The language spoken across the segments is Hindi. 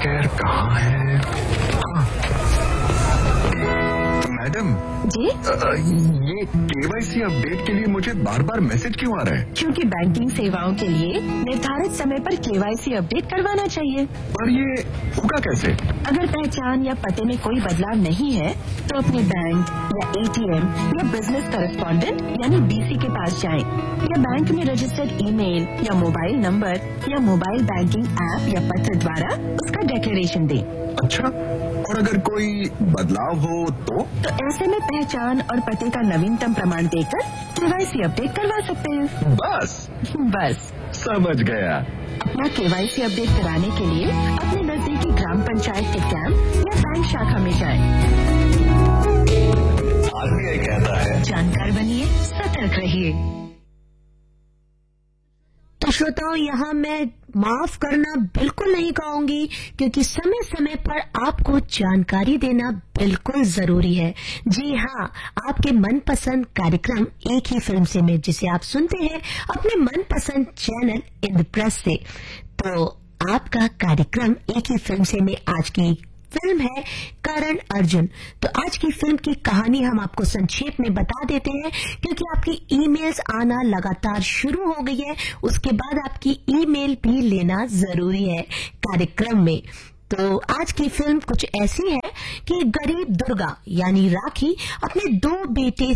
खैर कहाँ है? मैडम जी? ये केवाईसी अपडेट के लिए मुझे बार बार मैसेज क्यों आ रहा है? क्योंकि बैंकिंग सेवाओं के लिए निर्धारित समय पर केवाईसी अपडेट करवाना चाहिए। पर ये होगा कैसे? अगर पहचान या पते में कोई बदलाव नहीं है तो अपने बैंक या एटीएम या बिजनेस करेस्पॉन्डेंट यानी बीसी के पास जाएं या बैंक में रजिस्टर्ड ईमेल या मोबाइल नंबर या मोबाइल बैंकिंग ऐप या पत्र द्वारा उसका डिक्लेरेशन दें। अच्छा, और अगर कोई बदलाव हो तो ऐसे में पहचान और पते का नवीनतम प्रमाण देकर केवाईसी अपडेट करवा सकते हैं। बस समझ गया। अपना केवाईसी अपडेट कराने के लिए अपने नजदीकी ग्राम पंचायत के कैंप या बैंक शाखा में जाएं। आरबीआई कहता है जानकार बनिए, सतर्क रहिए। तो श्रोताओं, यहाँ मैं माफ करना बिल्कुल नहीं कहूंगी, क्योंकि समय समय पर आपको जानकारी देना बिल्कुल जरूरी है। जी हाँ, आपके मनपसंद कार्यक्रम एक ही फिल्म से में, जिसे आप सुनते हैं अपने मनपसंद चैनल इंद्रप्रस्थ से। तो आपका कार्यक्रम एक ही फिल्म से में आज की फिल्म है करण अर्जुन। तो आज की फिल्म की कहानी हम आपको संक्षेप में बता देते हैं, क्योंकि आपकी ईमेल्स आना लगातार शुरू हो गई है। उसके बाद आपकी ईमेल भी लेना जरूरी है कार्यक्रम में। तो आज की फिल्म कुछ ऐसी है कि गरीब दुर्गा यानी राखी अपने दो बेटे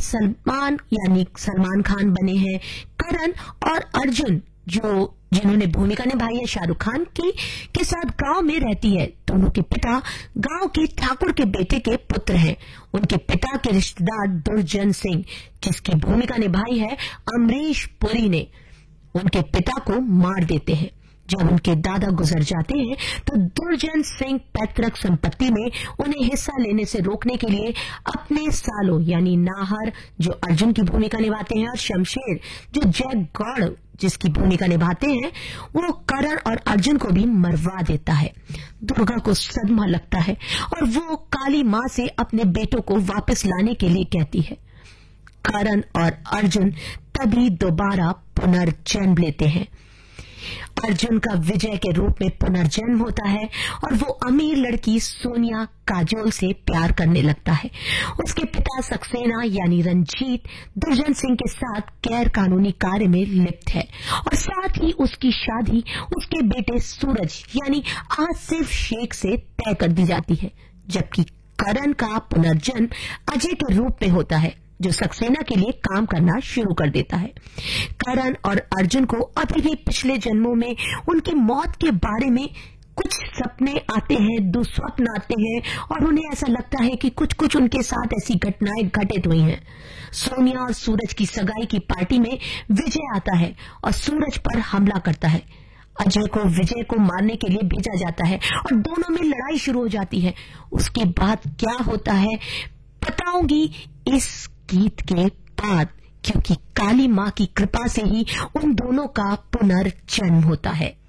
सलमान खान बने हैं करण और अर्जुन, जिन्होंने भूमिका निभाई है शाहरुख खान की, के साथ गांव में रहती है। दोनों के पिता गांव के ठाकुर के बेटे के पुत्र हैं। उनके पिता के रिश्तेदार दुर्जन सिंह, जिसकी भूमिका निभाई है अमरीश पुरी ने, उनके पिता को मार देते हैं। जब उनके दादा गुजर जाते हैं तो दुर्जन सिंह पैतृक संपत्ति में उन्हें हिस्सा लेने से रोकने के लिए अपने सालों यानी नाहर, जो अर्जुन की भूमिका निभाते हैं, और शमशेर, जो जय गौड़ जिसकी भूमिका निभाते हैं, वो करण और अर्जुन को भी मरवा देता है। दुर्गा को सदमा लगता है और वो काली मां से अपने बेटों को वापस लाने के लिए कहती है। करण और अर्जुन तभी दोबारा पुनर्जन्म लेते हैं। अर्जुन का विजय के रूप में पुनर्जन्म होता है और वो अमीर लड़की सोनिया काजोल से प्यार करने लगता है। उसके पिता सक्सेना यानी रंजीत दुर्जन सिंह के साथ गैर कानूनी कार्य में लिप्त है, और साथ ही उसकी शादी उसके बेटे सूरज यानी आसिफ शेख से तय कर दी जाती है। जबकि करण का पुनर्जन्म अजय के रूप में होता है, जो सक्सेना के लिए काम करना शुरू कर देता है। करण और अर्जुन को अभी भी पिछले जन्मों में उनकी मौत के बारे में कुछ सपने आते हैं, दुस्वप्न आते हैं, और उन्हें ऐसा लगता है कि कुछ कुछ उनके साथ ऐसी घटनाएं घटित हुई हैं। सोनिया और सूरज की सगाई की पार्टी में विजय आता है और सूरज पर हमला करता है। अजय को विजय को मारने के लिए भेजा जाता है और दोनों में लड़ाई शुरू हो जाती है। उसके बाद क्या होता है बताऊंगी इस गीत के बाद, क्योंकि काली मां की कृपा से ही उन दोनों का पुनर्जन्म होता है।